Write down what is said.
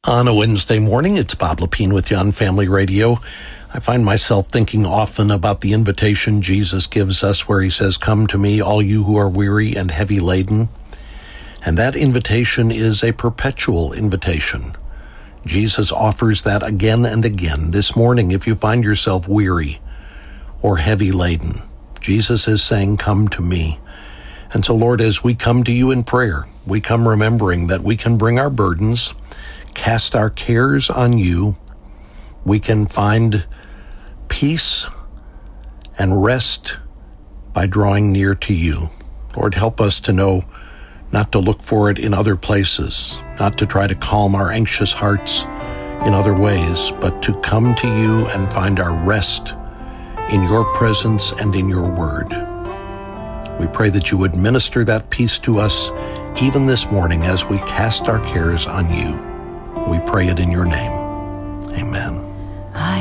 On a Wednesday morning, it's Bob Lepine with you on Family Radio. I find myself thinking often about the invitation Jesus gives us where he says, "Come to me, all you who are weary and heavy laden." And that invitation is a perpetual invitation. Jesus offers that again and again. This morning, if you find yourself weary or heavy laden, Jesus is saying, "Come to me." And so, Lord, as we come to you in prayer, we come remembering that we can bring our burdens, cast our cares on you. We can find peace and rest by drawing near to you. Lord, help us to know not to look for it in other places, not to try to calm our anxious hearts in other ways, but to come to you and find our rest in your presence and in your word. We pray that you would minister that peace to us even this morning as we cast our cares on you. We pray it in your name.